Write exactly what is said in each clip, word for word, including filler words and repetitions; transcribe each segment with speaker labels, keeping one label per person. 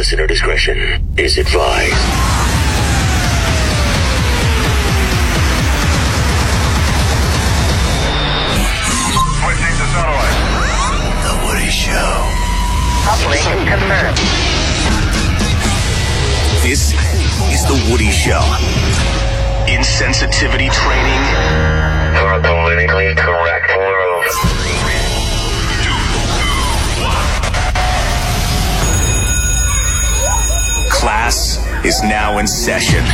Speaker 1: Listener discretion is advised.
Speaker 2: Switching to satellite.
Speaker 1: The Woody Show.
Speaker 3: Operation confirmed.
Speaker 1: This is The Woody Show. Insensitivity training
Speaker 2: For a politically correct world.
Speaker 1: Class is now in session.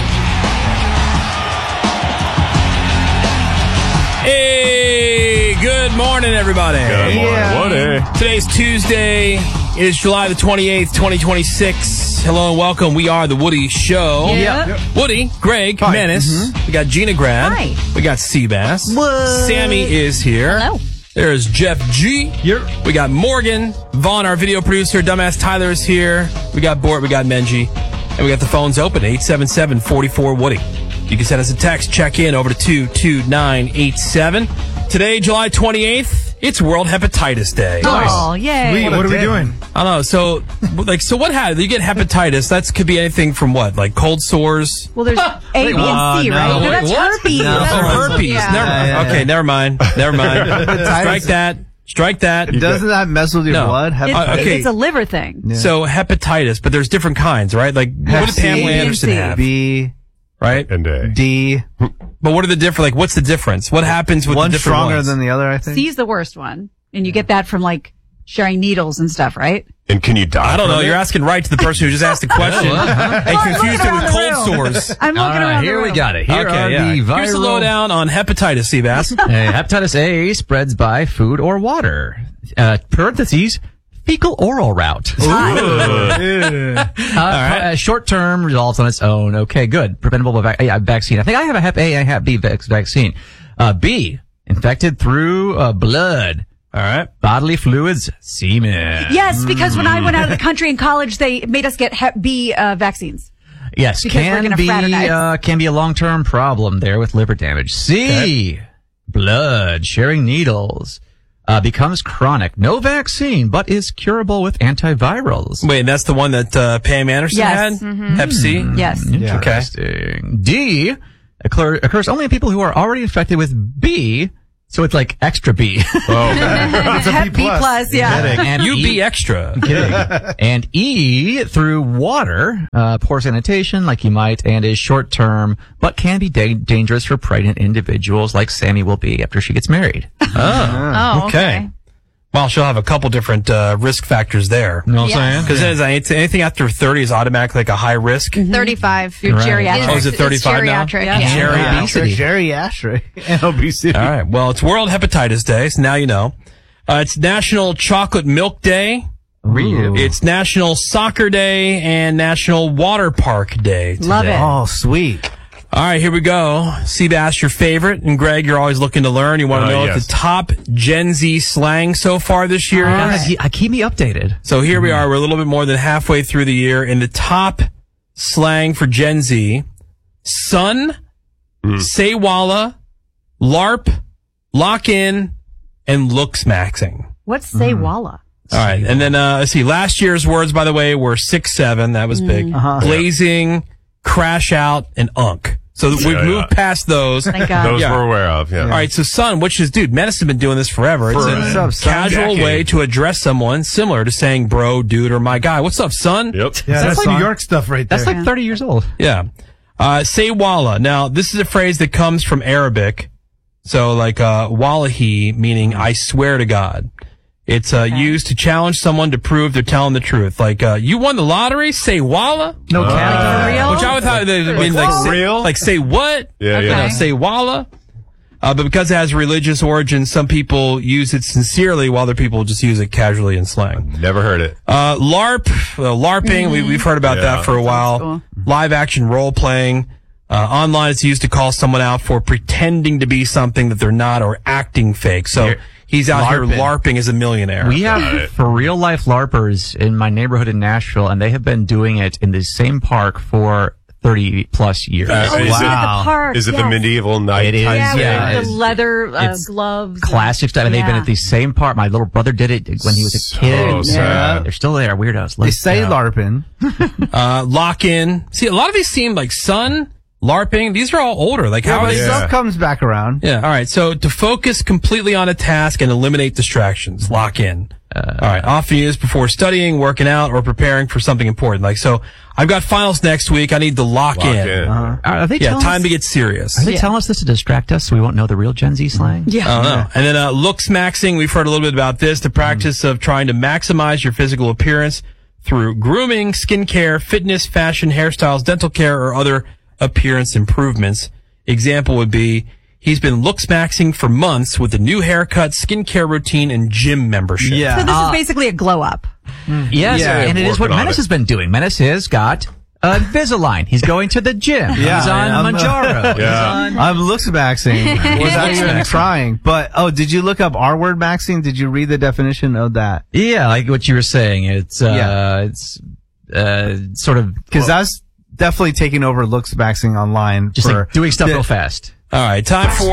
Speaker 4: Hey, good morning, everybody.
Speaker 5: Good morning, Woody.
Speaker 4: Today's Tuesday. It is July the twenty-eighth, twenty twenty-six. Hello and welcome. We are The Woody Show.
Speaker 6: Yeah.
Speaker 4: Yep. Woody, Greg,
Speaker 5: Hi.
Speaker 4: Menace. We got Gina Grad.
Speaker 6: Hi.
Speaker 4: We got Seabass.
Speaker 6: What?
Speaker 4: Sammy is here.
Speaker 6: Hello.
Speaker 4: There's Jeff G.
Speaker 5: Yep.
Speaker 4: We got Morgan. Vaughn, our video producer. Dumbass Tyler is here. We got Bort. We got Menji. And we got the phones open. eight seven seven, four four, Woody. You can send us a text. Check in over to two two nine eight seven. Today, July twenty-eighth, it's World Hepatitis Day.
Speaker 6: Oh, yay.
Speaker 5: Sweet. What are we doing?
Speaker 4: I don't know. So, like, so what happened? You get hepatitis. That could be anything from what? Like cold sores?
Speaker 6: Well, there's A, B, and C,
Speaker 5: uh,
Speaker 6: right?
Speaker 5: no.
Speaker 6: No,
Speaker 4: Wait,
Speaker 6: that's
Speaker 4: what?
Speaker 6: herpes.
Speaker 5: No.
Speaker 6: That's
Speaker 4: Oh, herpes.
Speaker 6: Yeah.
Speaker 4: Never,
Speaker 5: Yeah, yeah,
Speaker 4: okay,
Speaker 5: yeah.
Speaker 4: never mind. Never mind. Strike that. Strike that.
Speaker 5: Doesn't that mess with your
Speaker 4: No.
Speaker 5: blood?
Speaker 6: It's,
Speaker 4: Uh, okay.
Speaker 6: it's a liver thing.
Speaker 4: So hepatitis, but there's different kinds, right? Like, what
Speaker 5: Hep
Speaker 4: did
Speaker 5: C,
Speaker 4: Pamela
Speaker 6: A, B,
Speaker 4: Anderson
Speaker 6: and C.
Speaker 4: have?
Speaker 5: B,
Speaker 4: Right?
Speaker 7: And A.
Speaker 5: D.
Speaker 4: But what are the different? Like, what's the difference? What happens with
Speaker 5: One
Speaker 4: the different
Speaker 5: stronger
Speaker 4: ones?
Speaker 5: than the other, I think.
Speaker 6: C's the worst one. And you get that from, like, sharing needles and stuff, right?
Speaker 7: And can you die?
Speaker 4: I don't know.
Speaker 7: from it?
Speaker 4: You're asking right to the person who just asked the question and confused it with cold sores.
Speaker 6: I'm looking
Speaker 8: All right,
Speaker 6: around
Speaker 8: here
Speaker 6: the
Speaker 8: we
Speaker 6: room.
Speaker 8: got it. Here
Speaker 4: Okay,
Speaker 8: are
Speaker 4: yeah.
Speaker 8: the viral...
Speaker 4: Here's the lowdown on hepatitis, Seabass.
Speaker 8: Uh, hepatitis A spreads by food or water. Uh, parentheses, fecal oral route. Uh, uh, short-term resolves on its own. Okay, good. Preventable by vac- yeah, vaccine. I think I have a Hep A and Hep B vac- vaccine. Uh, B, infected through uh, blood.
Speaker 4: All right.
Speaker 8: Bodily fluids, semen.
Speaker 6: Yes, because when I went out of the country in college, they made us get Hep B uh, vaccines.
Speaker 8: Yes,
Speaker 6: Because we're
Speaker 8: can
Speaker 6: gonna
Speaker 8: be
Speaker 6: fraternize.
Speaker 8: uh, can be a long-term problem there with liver damage. C, blood, sharing needles, uh, becomes chronic. No vaccine, but is curable with antivirals.
Speaker 4: Wait, and that's the one that uh, Pam Anderson
Speaker 6: Yes.
Speaker 4: had? Hep C?
Speaker 6: Yes.
Speaker 8: Interesting. D, occur, occurs only in people who are already infected with B, so it's like extra B.
Speaker 7: Oh, okay.
Speaker 5: It's a
Speaker 6: Hep
Speaker 5: B
Speaker 6: B plus, yeah.
Speaker 8: and
Speaker 4: You
Speaker 8: E-
Speaker 4: be extra.
Speaker 8: Kidding. And E, through water, uh, poor sanitation, like you might, and is short term, but can be da- dangerous for pregnant individuals, like Sammy will be after she gets married.
Speaker 6: Oh,
Speaker 4: Okay. Well, she'll have a couple different uh, risk factors there.
Speaker 8: You know what
Speaker 6: Yes.
Speaker 8: I'm
Speaker 4: Because anything after thirty is automatically like a high risk.
Speaker 9: thirty-five.
Speaker 6: You're
Speaker 8: Right.
Speaker 6: geriatric.
Speaker 4: Oh, is it thirty-five now?
Speaker 9: Geriatric,
Speaker 6: Yeah.
Speaker 9: yeah.
Speaker 4: Geriatric.
Speaker 8: Obesity.
Speaker 5: Geriatric. And obesity.
Speaker 4: All right. Well, it's World Hepatitis Day, so now you know. Uh, it's National Chocolate Milk Day.
Speaker 8: Ooh.
Speaker 4: It's National Soccer Day and National Water Park Day today.
Speaker 6: Love it.
Speaker 5: Oh, sweet.
Speaker 4: All right, here we go. Seabass, your favorite, and Greg, you're always looking to learn. You want to
Speaker 7: Uh,
Speaker 4: know
Speaker 7: yes.
Speaker 4: the top Gen Z slang so far this year
Speaker 8: God,
Speaker 4: is?
Speaker 8: he- uh, keep me updated.
Speaker 4: So here we are. We're a little bit more than halfway through the year, and the top slang for Gen Z: son, say walla, LARP, lock in, and looks maxing.
Speaker 6: What's say walla?
Speaker 4: All right, and then uh, let's see. Last year's words, by the way, were six seven. That was big.
Speaker 5: Uh-huh.
Speaker 4: Blazing, crash out, and unk. So we've
Speaker 7: Yeah,
Speaker 4: moved
Speaker 7: yeah.
Speaker 4: past those.
Speaker 6: Thank God.
Speaker 7: Those
Speaker 4: Yeah.
Speaker 7: we're aware of, yeah.
Speaker 4: All right, so son, which is, dude, Menace has been doing this forever. It's
Speaker 7: For-
Speaker 4: a
Speaker 7: What's
Speaker 5: up, son?
Speaker 4: casual
Speaker 7: Decade.
Speaker 4: way to address someone, similar to saying bro, dude, or my guy. What's up, son?
Speaker 7: Yep.
Speaker 5: Yeah,
Speaker 8: That's
Speaker 5: that's,
Speaker 8: like
Speaker 5: New
Speaker 8: New
Speaker 5: York stuff right there.
Speaker 8: That's like thirty years old.
Speaker 4: Yeah. Uh, say walla. Now, this is a phrase that comes from Arabic. So, like, uh, wallahi, meaning I swear to God. It's uh, used to challenge someone to prove they're telling the truth. Like, uh, you won the lottery? Say walla?
Speaker 5: no
Speaker 6: Like
Speaker 5: cap.
Speaker 6: for real?
Speaker 4: Which I would thought, I mean, like,
Speaker 7: for
Speaker 4: say,
Speaker 7: real?
Speaker 4: like, say what?
Speaker 7: Yeah,
Speaker 4: You
Speaker 7: yeah.
Speaker 4: know, say walla. Uh, but because it has religious origins, some people use it sincerely while other people just use it casually in slang.
Speaker 7: Never heard it.
Speaker 4: Uh, LARP, uh, LARPing, we, we've heard about
Speaker 7: Yeah.
Speaker 4: that for a while.
Speaker 6: cool.
Speaker 4: Live action role playing. Uh, online, it's used to call someone out for pretending to be something that they're not or acting fake. So
Speaker 8: Here-
Speaker 4: he's out here
Speaker 8: LARPing.
Speaker 4: LARPing as a millionaire.
Speaker 8: We have for real life LARPers in my neighborhood in Nashville, and they have been doing it in the same park for thirty plus years.
Speaker 7: Uh,
Speaker 6: Oh,
Speaker 7: is
Speaker 6: we
Speaker 7: it-
Speaker 6: did at
Speaker 5: Wow.
Speaker 6: the park.
Speaker 7: Is it
Speaker 6: yes.
Speaker 7: the medieval night?
Speaker 8: It is,
Speaker 6: Yeah,
Speaker 8: yeah,
Speaker 6: with
Speaker 8: it's-
Speaker 6: the leather uh,
Speaker 8: it's
Speaker 6: gloves.
Speaker 8: Classic stuff. And they've been
Speaker 6: Yeah.
Speaker 8: at the same park. My little brother did it when he was a
Speaker 7: So
Speaker 8: kid.
Speaker 7: sad.
Speaker 8: They're still there. Weirdos.
Speaker 5: They say
Speaker 8: Yeah.
Speaker 5: LARPing.
Speaker 4: Uh, lock in. See, a lot of these seem like Sun, LARPing. These are all older. Like, how
Speaker 5: Yeah,
Speaker 4: are
Speaker 5: but
Speaker 4: they?
Speaker 7: Yeah.
Speaker 5: stuff comes back around.
Speaker 4: Yeah. All right. So to focus completely on a task and eliminate distractions, lock in.
Speaker 8: Uh,
Speaker 4: All right. Often used before studying, working out, or preparing for something important. Like, so I've got finals next week. I need to lock,
Speaker 7: Lock
Speaker 4: in.
Speaker 7: in.
Speaker 5: Uh-huh.
Speaker 8: Are they
Speaker 4: Yeah.
Speaker 8: telling
Speaker 4: Time
Speaker 8: us,
Speaker 4: to get serious.
Speaker 8: Are they telling us this to distract us so we won't know the real Gen Z slang?
Speaker 6: Yeah.
Speaker 4: I don't know. And then uh, looks maxing. We've heard a little bit about this. The practice of trying to maximize your physical appearance through grooming, skincare, fitness, fashion, hairstyles, dental care, or other appearance improvements. Example would be he's been looks maxing for months with a new haircut, skincare routine, and gym membership.
Speaker 5: Yeah.
Speaker 6: So this
Speaker 8: Uh,
Speaker 6: is basically a glow up.
Speaker 8: Yes,
Speaker 5: Yeah,
Speaker 8: and it is what
Speaker 7: working on
Speaker 8: Menace
Speaker 7: it.
Speaker 8: has been doing. Menace has got uh, Invisalign. He's going to the gym.
Speaker 5: Yeah,
Speaker 8: He's on
Speaker 5: I'm, uh,
Speaker 8: Manjaro. He's
Speaker 7: Yeah.
Speaker 8: on-
Speaker 5: I'm looks maxing. Was not even trying. But, oh, did you look up R word maxing? Did you read the definition of that?
Speaker 8: Yeah, like what you were saying. It's uh,
Speaker 5: Yeah.
Speaker 8: it's uh, sort of
Speaker 5: Because that's definitely taking over looks maxing online.
Speaker 8: just
Speaker 5: for
Speaker 8: like doing stuff
Speaker 5: the-
Speaker 8: real fast.
Speaker 4: All right. Time for